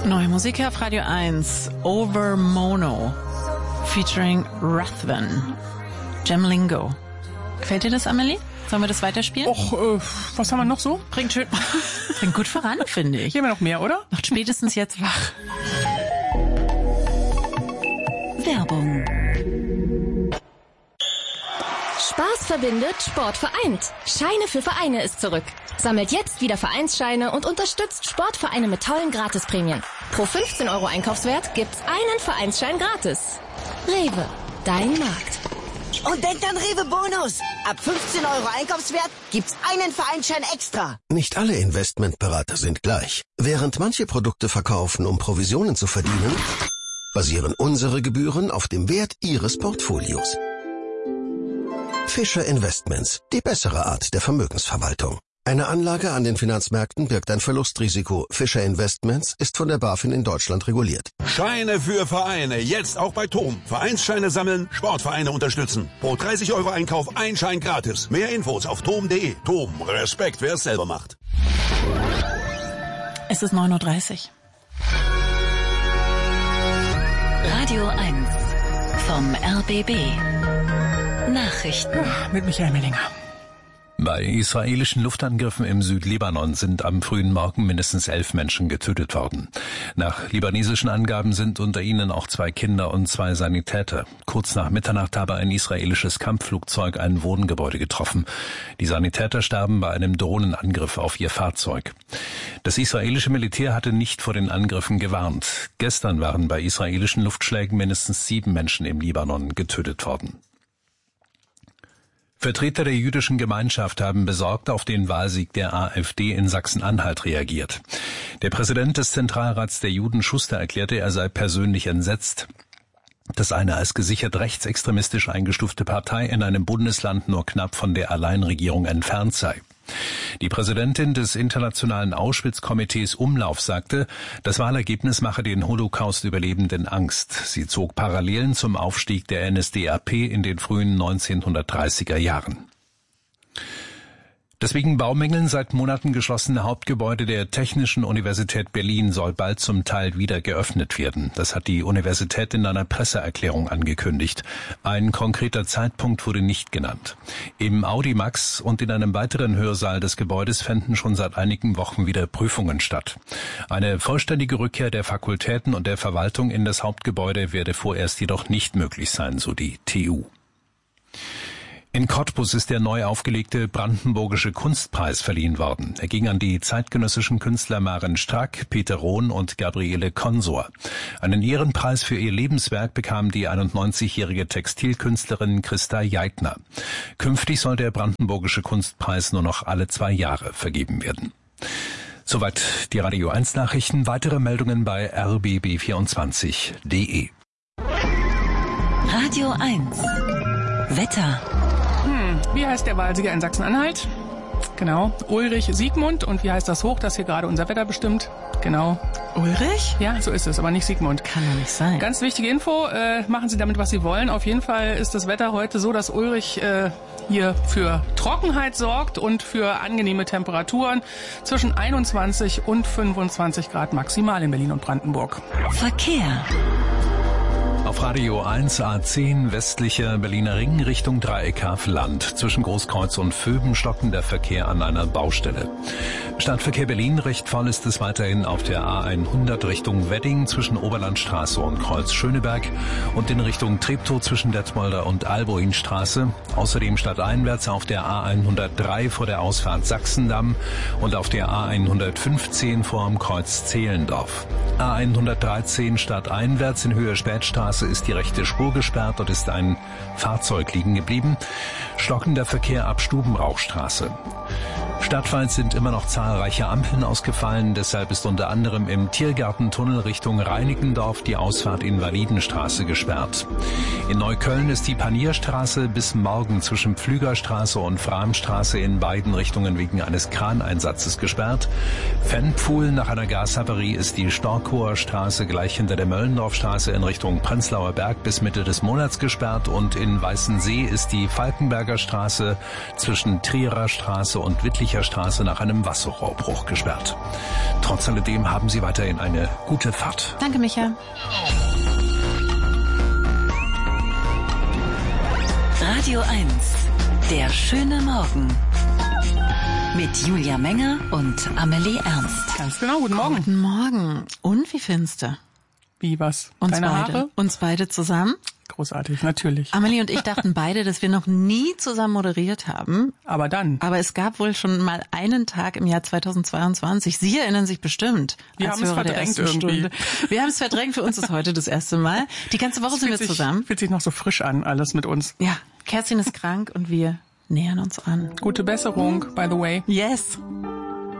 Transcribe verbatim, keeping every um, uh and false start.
Neue Musik hier auf Radio eins. Over Mono. Featuring Rathven. Jamlingo. Gefällt dir das, Amelie? Sollen wir das weiterspielen? Och, äh, was haben wir noch so? Bringt schön, bringt gut voran, finde ich. Hier haben wir noch mehr, oder? Macht spätestens jetzt wach. Werbung. Spaß verbindet, Sport vereint. Scheine für Vereine ist zurück. Sammelt jetzt wieder Vereinsscheine und unterstützt Sportvereine mit tollen Gratisprämien. Pro fünfzehn Euro Einkaufswert gibt's einen Vereinsschein gratis. Rewe, dein Markt. Und denkt an Rewe Bonus. Ab fünfzehn Euro Einkaufswert gibt's einen Vereinsschein extra. Nicht alle Investmentberater sind gleich. Während manche Produkte verkaufen, um Provisionen zu verdienen, basieren unsere Gebühren auf dem Wert Ihres Portfolios. Fischer Investments, die bessere Art der Vermögensverwaltung. Eine Anlage an den Finanzmärkten birgt ein Verlustrisiko. Fischer Investments ist von der BaFin in Deutschland reguliert. Scheine für Vereine, jetzt auch bei T O M. Vereinsscheine sammeln, Sportvereine unterstützen. Pro dreißig Euro Einkauf ein Schein gratis. Mehr Infos auf tom punkt de. T O M, Respekt, wer es selber macht. Es ist neun Uhr dreißig. Radio eins vom R B B. Nachrichten. Ja, mit Michael Mellinger. Bei israelischen Luftangriffen im Südlibanon sind am frühen Morgen mindestens elf Menschen getötet worden. Nach libanesischen Angaben sind unter ihnen auch zwei Kinder und zwei Sanitäter. Kurz nach Mitternacht habe ein israelisches Kampfflugzeug ein Wohngebäude getroffen. Die Sanitäter starben bei einem Drohnenangriff auf ihr Fahrzeug. Das israelische Militär hatte nicht vor den Angriffen gewarnt. Gestern waren bei israelischen Luftschlägen mindestens sieben Menschen im Libanon getötet worden. Vertreter der jüdischen Gemeinschaft haben besorgt auf den Wahlsieg der AfD in Sachsen-Anhalt reagiert. Der Präsident des Zentralrats der Juden, Schuster, erklärte, er sei persönlich entsetzt, dass eine als gesichert rechtsextremistisch eingestufte Partei in einem Bundesland nur knapp von der Alleinregierung entfernt sei. Die Präsidentin des Internationalen Auschwitz-Komitees Umlauf sagte, das Wahlergebnis mache den Holocaust-Überlebenden Angst. Sie zog Parallelen zum Aufstieg der N S D A P in den frühen neunzehnhundertdreißiger Jahren. Das wegen Baumängeln seit Monaten geschlossene Hauptgebäude der Technischen Universität Berlin soll bald zum Teil wieder geöffnet werden. Das hat die Universität in einer Presseerklärung angekündigt. Ein konkreter Zeitpunkt wurde nicht genannt. Im Audimax und in einem weiteren Hörsaal des Gebäudes fänden schon seit einigen Wochen wieder Prüfungen statt. Eine vollständige Rückkehr der Fakultäten und der Verwaltung in das Hauptgebäude werde vorerst jedoch nicht möglich sein, so die T U. In Cottbus ist der neu aufgelegte Brandenburgische Kunstpreis verliehen worden. Er ging an die zeitgenössischen Künstler Maren Strack, Peter Rohn und Gabriele Consor. Einen Ehrenpreis für ihr Lebenswerk bekam die einundneunzigjährige Textilkünstlerin Christa Jeitner. Künftig soll der Brandenburgische Kunstpreis nur noch alle zwei Jahre vergeben werden. Soweit die Radio eins Nachrichten. Weitere Meldungen bei r b b vierundzwanzig punkt de. Radio eins. Wetter. Hm, wie heißt der Wahlsieger in Sachsen-Anhalt? Genau, Ulrich Siegmund. Und wie heißt das Hoch, das hier gerade unser Wetter bestimmt? Genau. Ulrich? Ja, so ist es, aber nicht Siegmund. Kann doch nicht sein. Ganz wichtige Info, äh, machen Sie damit, was Sie wollen. Auf jeden Fall ist das Wetter heute so, dass Ulrich äh, hier für Trockenheit sorgt und für angenehme Temperaturen zwischen einundzwanzig und fünfundzwanzig Grad maximal in Berlin und Brandenburg. Verkehr. Auf Radio eins A zehn westlicher Berliner Ring Richtung Dreieck Havelland. Zwischen Großkreuz und Vöben stocken der Verkehr an einer Baustelle. Stadtverkehr Berlin, recht voll ist es weiterhin auf der A hundert Richtung Wedding zwischen Oberlandstraße und Kreuz Schöneberg und in Richtung Treptow zwischen Detmolder und Alboinstraße. Außerdem stadteinwärts auf der A hundertdrei vor der Ausfahrt Sachsendamm und auf der A hundertfünfzehn vor dem Kreuz Zehlendorf. A hundertdreizehn stadteinwärts in Höhe Spätstraße ist die rechte Spur gesperrt und ist ein Fahrzeug liegen geblieben. Stockender Verkehr ab Stubenrauchstraße. Stadtweit sind immer noch zahlreiche Ampeln ausgefallen, deshalb ist unter anderem im Tiergartentunnel Richtung Reinickendorf die Ausfahrt Invalidenstraße gesperrt. In Neukölln ist die Panierstraße bis morgen zwischen Pflügerstraße und Framstraße in beiden Richtungen wegen eines Kraneinsatzes gesperrt. Fennpfuhl nach einer Gashaverie ist die Storkower Straße gleich hinter der Möllendorfstraße in Richtung Prenzlauer Berg bis Mitte des Monats gesperrt und in Weißensee ist die Falkenberger Straße zwischen Trierer Straße und Wittlich Westlicher Straße nach einem Wasserrohrbruch gesperrt. Trotz alledem haben Sie weiterhin eine gute Fahrt. Danke, Micha. Radio eins, der schöne Morgen. Mit Julia Menger und Amelie Ernst. Ganz genau, guten Morgen. Guten Morgen. Und wie findest du? Wie, was? Uns Deine beide. Haare? Uns beide zusammen? Großartig, natürlich. Amelie und ich dachten beide, dass wir noch nie zusammen moderiert haben. Aber dann. Aber es gab wohl schon mal einen Tag im Jahr zweitausendzweiundzwanzig. Sie erinnern sich bestimmt. Wir als haben es Hörer der verdrängt ersten irgendwie. Stunde. Wir haben es verdrängt. Für uns ist heute das erste Mal. Die ganze Woche Es sind wir fühlt sich, zusammen. Fühlt sich noch so frisch an, alles mit uns. Ja, Kerstin ist krank und wir nähern uns an. Gute Besserung, by the way. Yes.